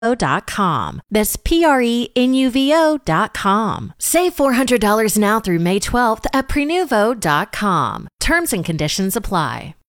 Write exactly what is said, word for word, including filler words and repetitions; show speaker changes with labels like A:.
A: dot com. That's P R E N U V O dot com. Save four hundred dollars now through May twelfth at Prenuvo dot com. Terms and conditions apply.